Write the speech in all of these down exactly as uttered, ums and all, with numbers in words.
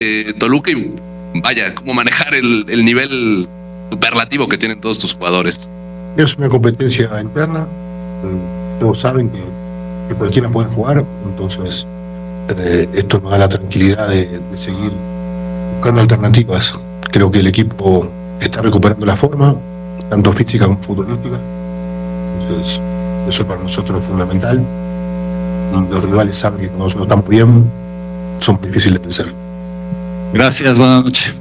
eh, Toluca y vaya, cómo manejar el, el nivel superlativo que tienen todos tus jugadores. Es una competencia interna, todos saben que, que cualquiera puede jugar, entonces eh, esto nos da la tranquilidad de, de seguir buscando alternativas. Creo que el equipo está recuperando la forma, tanto física como futbolística, entonces eso para nosotros es fundamental. Los rivales saben que cuando nosotros estamos bien, son difíciles de vencer. Gracias, buenas noches.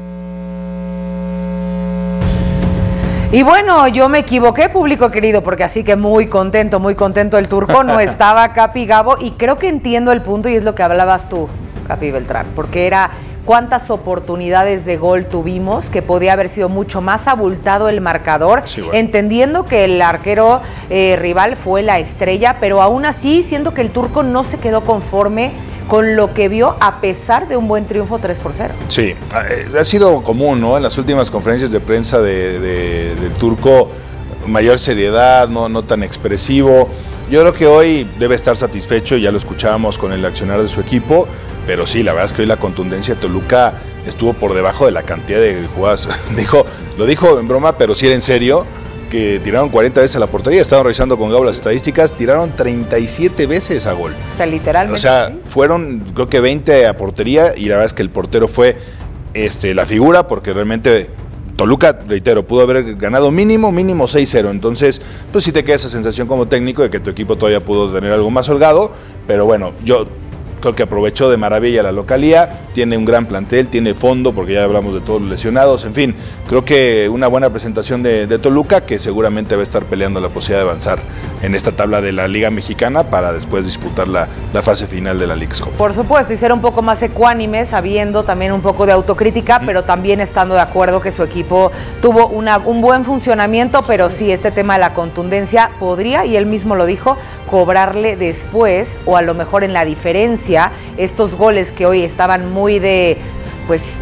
Y bueno, yo me equivoqué, público querido, porque así que muy contento, muy contento el Turco, no estaba Capi Gabo, y creo que entiendo el punto, y es lo que hablabas tú, Capi Beltrán, porque era cuántas oportunidades de gol tuvimos, que podía haber sido mucho más abultado el marcador, sí, bueno. Entendiendo que el arquero eh, rival fue la estrella, pero aún así siento que el Turco no se quedó conforme con lo que vio, a pesar de un buen triunfo tres por cero. Sí, ha sido común, ¿no? En las últimas conferencias de prensa de, de, del Turco, mayor seriedad, no, no tan expresivo. Yo creo que hoy debe estar satisfecho, ya lo escuchábamos con el accionar de su equipo, pero sí, la verdad es que hoy la contundencia de Toluca estuvo por debajo de la cantidad de jugadas. Dijo, lo dijo en broma, pero sí era en serio, que tiraron cuarenta veces a la portería. Estaban revisando con Gabo las estadísticas, tiraron treinta y siete veces a gol. O sea, literalmente. O sea, fueron creo que veinte a portería, y la verdad es que el portero fue este, la figura, porque realmente Toluca, reitero, pudo haber ganado mínimo, mínimo seis cero. Entonces, pues sí te queda esa sensación como técnico de que tu equipo todavía pudo tener algo más holgado, pero bueno, yo creo que aprovechó de maravilla la localía, tiene un gran plantel, tiene fondo, porque ya hablamos de todos los lesionados, en fin, creo que una buena presentación de, de Toluca, que seguramente va a estar peleando la posibilidad de avanzar en esta tabla de la Liga Mexicana para después disputar la, la fase final de la Leagues Cup. Por supuesto, y ser un poco más ecuánime, sabiendo también un poco de autocrítica, mm. pero también estando de acuerdo que su equipo tuvo una, un buen funcionamiento, pero sí, este tema de la contundencia podría, y él mismo lo dijo, cobrarle después, o a lo mejor en la diferencia, estos goles que hoy estaban muy de, pues,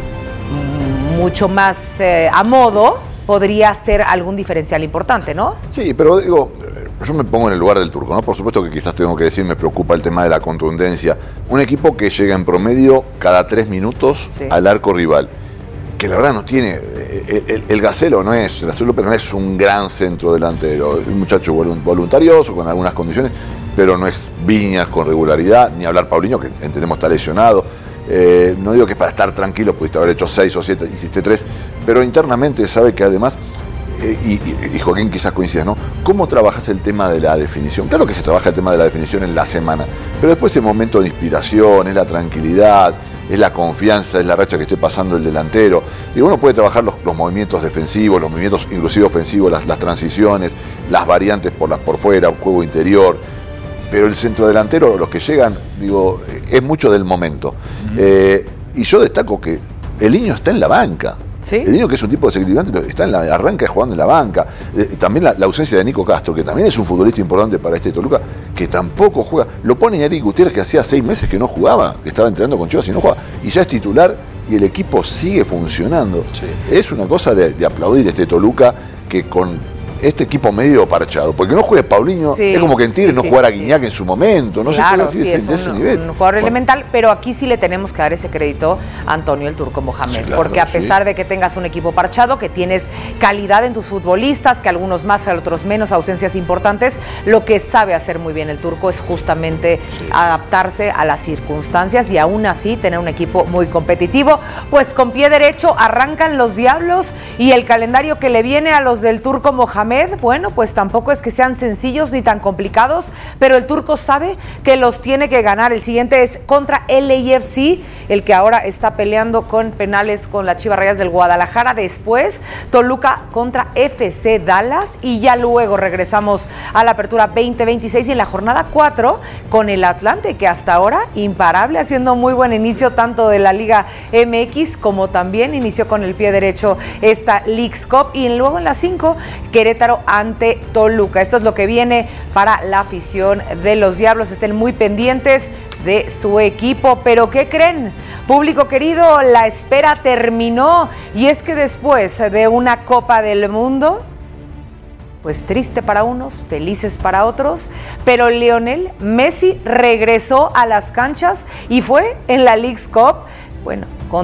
mucho más eh, a modo, podría ser algún diferencial importante, ¿no? Sí, pero digo, yo me pongo en el lugar del Turco, ¿no? Por supuesto que quizás tengo que decir, me preocupa el tema de la contundencia. Un equipo que llega en promedio cada tres minutos sí. al arco rival, que la verdad no tiene, el, el, el Gacelo no es, el Gacelo López no es un gran centro delantero, es un muchacho voluntarioso, con algunas condiciones, pero no es Viñas con regularidad, ni hablar Paulinho, que entendemos está lesionado. Eh, no digo que es para estar tranquilo, pudiste haber hecho seis o siete, hiciste tres, pero internamente sabe que además, eh, y, y, y Joaquín quizás coincida, ¿no? ¿Cómo trabajas el tema de la definición? Claro que se trabaja el tema de la definición en la semana, pero después el momento de inspiración, es la tranquilidad, es la confianza, es la racha que esté pasando el delantero. Y uno puede trabajar los, los movimientos defensivos, los movimientos inclusive ofensivos, las, las transiciones, las variantes por las por fuera, juego interior. Pero el centrodelantero, los que llegan, digo, es mucho del momento. Uh-huh. Eh, y yo destaco que el niño está en la banca. ¿Sí? El niño, que es un tipo desequilibrante, está en la, arranca jugando en la banca. Eh, también la, la ausencia de Nico Castro, que también es un futbolista importante para este Toluca, que tampoco juega. Lo pone Eric Gutiérrez, que hacía seis meses que no jugaba, que estaba entrenando con Chivas y no jugaba, y ya es titular y el equipo sigue funcionando. Sí. Es una cosa de, de aplaudir este Toluca, que con este equipo medio parchado, porque no juegue Paulinho, sí, es como que en Tigre sí, no sí, jugara sí. Guiñac en su momento, no claro, se puede decir sí, de es ese un, nivel. un jugador bueno. elemental, pero aquí sí le tenemos que dar ese crédito a Antonio el Turco Mohamed, sí, claro, porque a pesar sí. de que tengas un equipo parchado, que tienes calidad en tus futbolistas, que algunos más, otros menos, ausencias importantes, lo que sabe hacer muy bien el Turco es justamente sí. adaptarse a las circunstancias y aún así tener un equipo muy competitivo. Pues con pie derecho arrancan los Diablos, y el calendario que le viene a los del Turco Mohamed, bueno, pues tampoco es que sean sencillos ni tan complicados, pero el Turco sabe que los tiene que ganar. El siguiente es contra L A F C, el que ahora está peleando con penales con las Chivas Rayadas del Guadalajara. Después Toluca contra F C Dallas, y ya luego regresamos a la apertura veinte veintiséis, y en la jornada cuatro con el Atlante, que hasta ahora imparable, haciendo muy buen inicio tanto de la Liga M X como también inició con el pie derecho esta Leagues Cup. Y luego en la cinco, Querétaro ante Toluca. Esto es lo que viene para la afición de los Diablos. Estén muy pendientes de su equipo. Pero ¿qué creen? Público querido, la espera terminó, y es que después de una Copa del Mundo, pues triste para unos, felices para otros, pero Lionel Messi regresó a las canchas y fue en la Leagues Cup. Bueno,